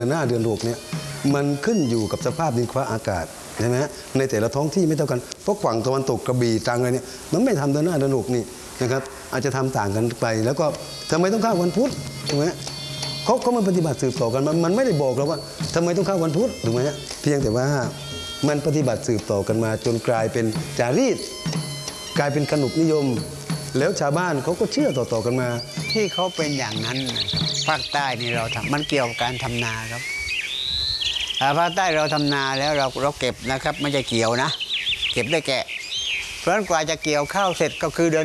หน้าเดือน6เนี่ยมันขึ้นอยู่กับสภาพดินฟ้าอากาศใช่ไหมฮะในแต่ละท้องที่ไม่เท่ากันเพราะฝั่งตะวันตกกระบี่ตรังอะไรเนี่ยมันไม่ทำเดือนหน้าเดือน6นี่นะครับอาจจะทำต่างกันไปแล้วก็ทำไมต้องเข้าวันพุธถูกไหมเขามันปฏิบัติสืบต่อกันมันไม่ได้บอกเราว่าทำไมต้องเข้าวันพุธถูกไหมฮะเพียงแต่ว่ามันปฏิบัติสืบต่อกันมาจนกลายเป็นจารีตกลายเป็นขนบนิยมแล้วชาวบ้านเขาก็เชื่อต่อๆกันมาที่เขาเป็นอย่างนั้นนะครับภาคใต้นี่เราทำมันเกี่ยวกับการทำนาครับภาคใต้เราทำนาแล้วเราเก็บนะครับไม่ใช่เกี่ยวนะเก็บได้แกะเพราะฉะนั้นกว่าจะเกี่ยวข้าวเสร็จก็คือเดือน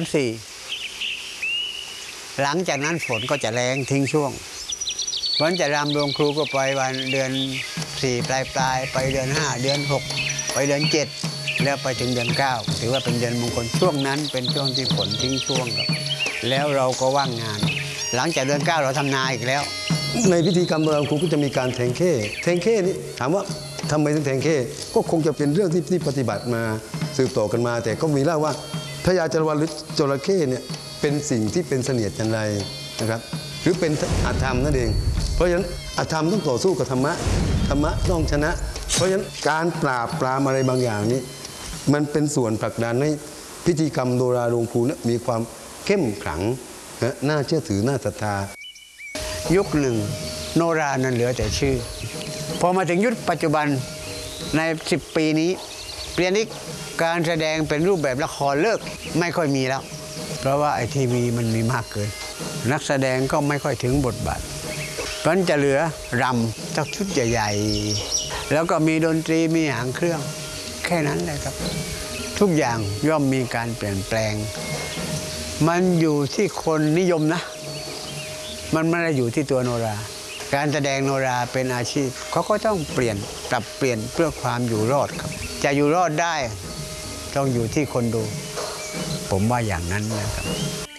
4หลังจากนั้นฝนก็จะแรงทิ้งช่วงเพราะฉะนั้นจะรำดวงครูก็ไปวันเดือน4ปลายไปเดือน5เดือน6ไปเดือน7แล้วไปถึงเดือน9ถือว่าเป็นเดือนมงคลช่วงนั้นเป็นช่วงที่ฝนทิ้งช่วงครับแล้วเราก็ว่างงานหลังจากเดือน9เราทำนาอีกแล้วในพิธีกรรมโบราณครูก็จะมีการแทงเข้นี่ถามว่าทำไมถึงแทงเข้ก็คงจะเป็นเรื่องที่ปฏิบัติมาสืบต่อกันมาแต่ก็มีเล่าว่าพญาจรวรรณหรือจระเข้เนี่ยเป็นสิ่งที่เป็นเสนียดจันไรนะครับหรือเป็นอธรรมนั่นเองเพราะฉะนั้นอธรรมต้องต่อสู้กับธรรมะต้องชนะเพราะฉะนั้นการปรามอะไรบางอย่างนี้มันเป็นส่วนผลักดันให้พิธีกรรมโนราโรงครูเนี่ยมีความเข้มขลังน่าเชื่อถือน่าศรัทธายุคหนึ่งโนรานั้นเหลือแต่ชื่อพอมาถึงยุคปัจจุบันใน10 ปีนี้เปลี่ยนอีกการแสดงเป็นรูปแบบละครเลิกไม่ค่อยมีแล้วเพราะว่าไอทีวีมันมีมากเกินนักแสดงก็ไม่ค่อยถึงบทบาทเพราะฉะนั้นจะเหลือรำสักชุดใหญ่ๆแล้วก็มีดนตรีมีหางเครื่องแค่นั้นเลยครับทุกอย่างย่อมมีการเปลี่ยนแปลงมันอยู่ที่คนนิยมนะมันไม่ได้อยู่ที่ตัวโนราการแสดงโนราเป็นอาชีพเขาก็ต้องปรับเปลี่ยนเพื่อความอยู่รอดครับจะอยู่รอดได้ต้องอยู่ที่คนดูผมว่าอย่างนั้นนะครับ